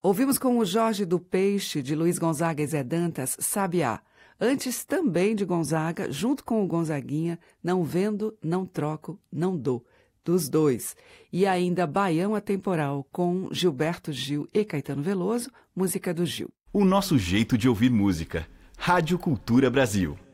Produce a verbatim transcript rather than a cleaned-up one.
Ouvimos com o Jorge do Peixe, de Luiz Gonzaga e Zé Dantas, Sabiá. Antes também de Gonzaga, junto com o Gonzaguinha, Não Vendo, Não Troco, Não Dou, dos dois. E ainda Baião Atemporal, com Gilberto Gil e Caetano Veloso, música do Gil. O nosso jeito de ouvir música. Rádio Cultura Brasil.